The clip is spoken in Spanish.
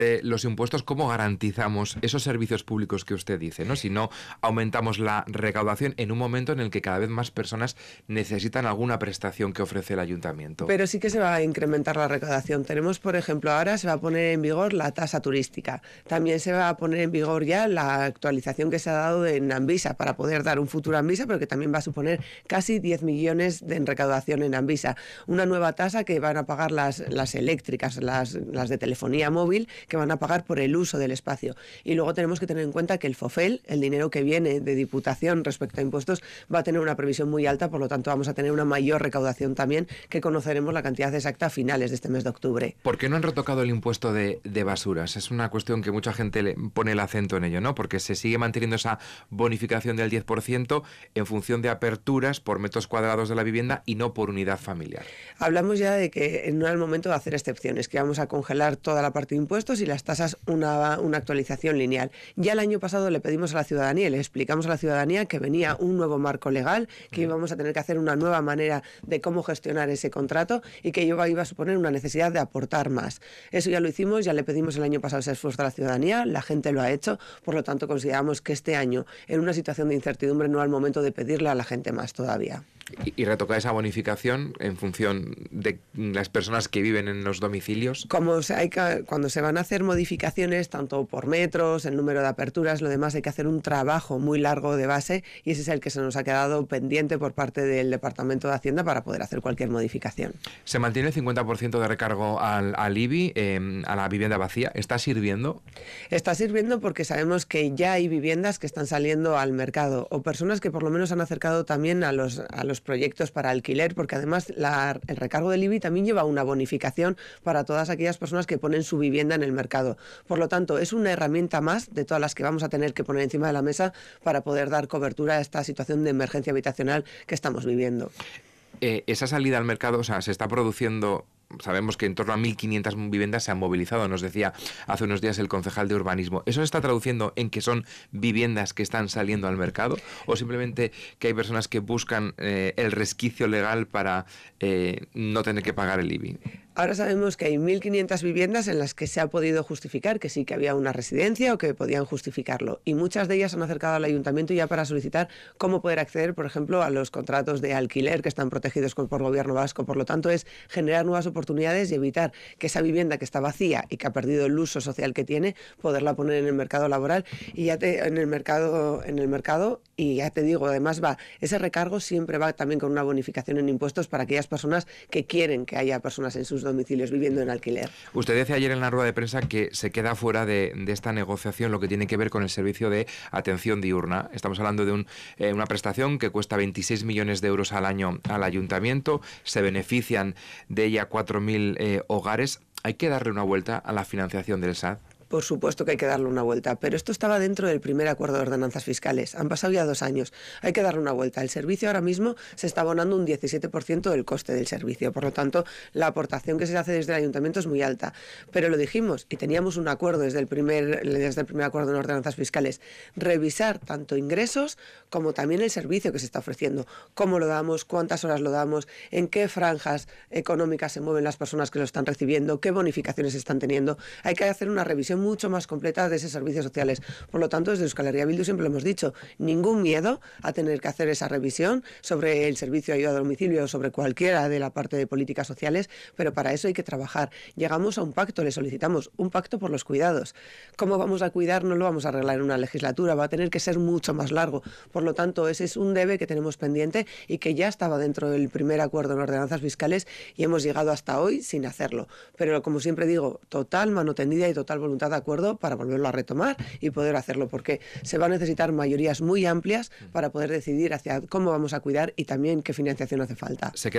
los impuestos, ¿cómo garantizamos esos servicios públicos que usted dice, ¿no? Si no aumentamos la recaudación en un momento en el que cada vez más personas necesitan alguna prestación que ofrece el ayuntamiento. Pero sí que se va a incrementar la recaudación. Tenemos, por ejemplo, ahora se va a poner en vigor la tasa turística. También se va a poner en vigor ya la actualización que se ha dado en Anvisa para poder dar un futuro a Anvisa, pero que también va a suponer casi 10 millones en recaudación en Anvisa. Una nueva tasa que van a pagar las eléctricas, las de telefonía móvil, que van a pagar por el uso del espacio. Y luego tenemos que tener en cuenta que el FOFEL, el dinero que viene de Diputación respecto a impuestos, va a tener una previsión muy alta, por lo tanto vamos a tener una mayor recaudación también, que conoceremos la cantidad exacta a finales de este mes de octubre. ¿Por qué no han retocado el impuesto de basuras? Es una cuestión que mucha gente le pone el acento en ello, ¿no? Porque se sigue manteniendo esa bonificación del 10% en función de aperturas por metros cuadrados de la vivienda y no por unidad familiar. Hablamos ya de que no era el momento de hacer excepciones, que vamos a congelar toda la parte de impuestos y las tasas una actualización lineal. Ya el año pasado le pedimos a la ciudadanía y le explicamos a la ciudadanía que venía un nuevo marco legal, que íbamos a tener que hacer una nueva manera de cómo gestionar ese contrato y que iba a suponer una necesidad de aportar más. Eso ya lo hicimos, ya le pedimos el año pasado ese esfuerzo a la ciudadanía, la gente lo ha hecho, por lo tanto consideramos que este año, en una situación de incertidumbre, no es el momento de pedirle a la gente más todavía. Y retocar esa bonificación en función de las personas que viven en los domicilios. Cuando se van a hacer modificaciones, tanto por metros, el número de aperturas, lo demás, hay que hacer un trabajo muy largo de base y ese es el que se nos ha quedado pendiente por parte del Departamento de Hacienda para poder hacer cualquier modificación. ¿Se mantiene el 50% de recargo al IBI, a la vivienda vacía? ¿Está sirviendo? Está sirviendo porque sabemos que ya hay viviendas que están saliendo al mercado o personas que por lo menos han acercado también a los proyectos para alquiler, porque además el recargo del IBI también lleva una bonificación para todas aquellas personas que ponen su vivienda en el mercado. Por lo tanto, es una herramienta más de todas las que vamos a tener que poner encima de la mesa para poder dar cobertura a esta situación de emergencia habitacional que estamos viviendo. Esa salida al mercado, o sea, se está produciendo. Sabemos que en torno a 1.500 viviendas se han movilizado, nos decía hace unos días el concejal de urbanismo. ¿Eso se está traduciendo en que son viviendas que están saliendo al mercado? ¿O simplemente que hay personas que buscan el resquicio legal para no tener que pagar el IBI? Ahora sabemos que hay 1.500 viviendas en las que se ha podido justificar que sí que había una residencia o que podían justificarlo. Y muchas de ellas han acercado al ayuntamiento ya para solicitar cómo poder acceder, por ejemplo, a los contratos de alquiler que están protegidos por el gobierno vasco. Por lo tanto, es generar nuevas oportunidades y evitar que esa vivienda que está vacía y que ha perdido el uso social que tiene, poderla poner en el mercado laboral y en el mercado y ya te digo, además ese recargo siempre va también con una bonificación en impuestos para aquellas personas que quieren que haya personas en sus domicilios viviendo en alquiler. Usted decía ayer en la rueda de prensa que se queda fuera de esta negociación lo que tiene que ver con el servicio de atención diurna. Estamos hablando de una prestación que cuesta 26 millones de euros al año al ayuntamiento. Se benefician de ella 4.000 hogares. ¿Hay que darle una vuelta a la financiación del SAD? Por supuesto que hay que darle una vuelta, pero esto estaba dentro del primer acuerdo de ordenanzas fiscales. Han pasado ya 2 años. Hay que darle una vuelta. El servicio ahora mismo se está abonando un 17% del coste del servicio. Por lo tanto, la aportación que se hace desde el ayuntamiento es muy alta. Pero lo dijimos y teníamos un acuerdo desde el primer acuerdo de ordenanzas fiscales. Revisar tanto ingresos como también el servicio que se está ofreciendo. Cómo lo damos, cuántas horas lo damos, en qué franjas económicas se mueven las personas que lo están recibiendo, qué bonificaciones están teniendo. Hay que hacer una revisión mucho más completa de esos servicios sociales. Por lo tanto, desde Euskal Herria Bildu siempre lo hemos dicho, ningún miedo a tener que hacer esa revisión sobre el servicio de ayuda a domicilio o sobre cualquiera de la parte de políticas sociales, pero para eso hay que trabajar. Llegamos a un pacto, le solicitamos un pacto por los cuidados. ¿Cómo vamos a cuidar? No lo vamos a arreglar en una legislatura, va a tener que ser mucho más largo. Por lo tanto, ese es un debe que tenemos pendiente y que ya estaba dentro del primer acuerdo en ordenanzas fiscales y hemos llegado hasta hoy sin hacerlo. Pero como siempre digo, total mano tendida y total voluntad de acuerdo para volverlo a retomar y poder hacerlo, porque se va a necesitar mayorías muy amplias para poder decidir hacia cómo vamos a cuidar y también qué financiación hace falta.